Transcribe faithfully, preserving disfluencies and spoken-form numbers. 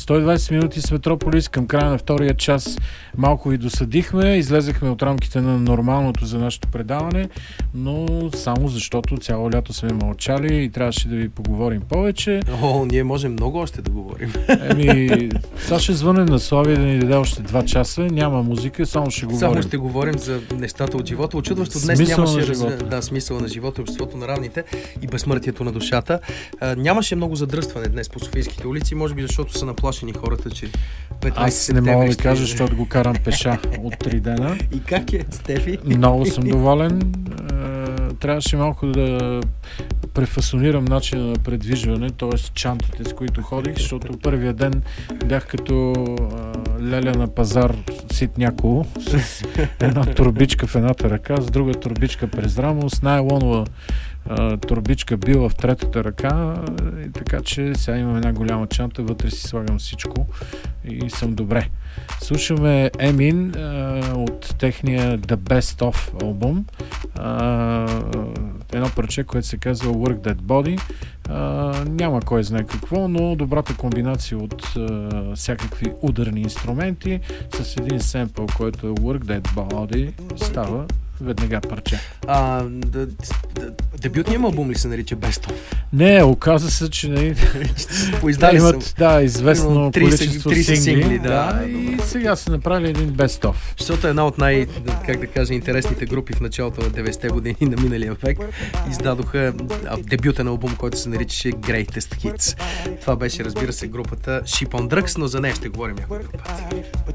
сто и двайсет минути с Метрополис. Към края на втория час малко ви досадихме. Излезахме от рамките на нормалното за нашето предаване, но само защото цяло лято сме мълчали и трябваше да ви поговорим повече. О, ние можем много още да говорим. Еми, сега ще звънем на Слави да ни даде още два часа. Няма музика, само ще говорим. Само ще говорим за нещата от живота. Очудващо днес Смисъл нямаше раз... да, смисъл на живота, обществото на равните и безсмъртието на душата. А, нямаше много задръстване днес по софийските улици, може би защото са наплашени хората, че Аз не мога да ще... кажа, защото го карам пеша от три дена. И как е, Стефи? Много съм доволен. Трябваше малко да префасонирам начина на предвижване, т.е. чантите, с които ходих, защото първия ден бях като а, леля на пазар сит няколо, с една турбичка в едната ръка, с друга турбичка през рамо, с найлонова а, турбичка била в третата ръка, и така че сега имам една голяма чанта, вътре си слагам всичко и съм добре. Слушаме Емин а, от техния The Best Of албум. А, едно парче, което се казва Work That Body. А, няма кой знае какво, но добрата комбинация от а, всякакви ударни инструменти с един семпъл, който е Work That Body, става веднага парче. А, да, да, дебютният албум ли се нарича Best Of? Не, оказа се, че не, поиздали имат съм, да, известно количество трийсет сингли, сингли да, да, и сега са направили един Best Of. Защото е една от най, как да кажа, интересните групи в началото на деветдесетте години на миналия век издадоха дебютен албум, който се наричаше Greatest Hits. Това беше, разбира се, групата Sheep on Drugs, но за нея ще говорим някой друг път.